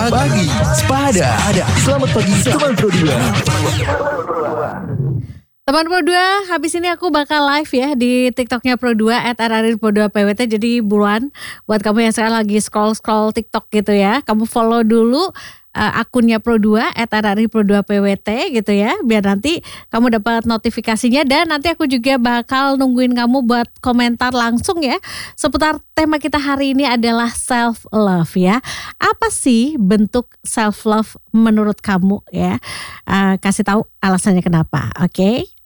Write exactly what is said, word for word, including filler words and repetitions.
Pagi Sepada. Selamat pagi teman Pro dua. Teman Pro dua, habis ini aku bakal live ya di TikToknya Pro dua at r r i pro dua p w t. Jadi buruan buat kamu yang sekarang lagi scroll-scroll TikTok gitu ya, kamu follow dulu uh, akunnya Pro dua at r r i pro dua p w t gitu ya, biar nanti kamu dapat notifikasinya. Dan nanti aku juga bakal nungguin kamu buat komentar langsung ya seputar tema kita hari ini adalah self love ya. Apa sih bentuk self love menurut kamu ya? Uh, kasih tahu alasannya kenapa, oke? Okay?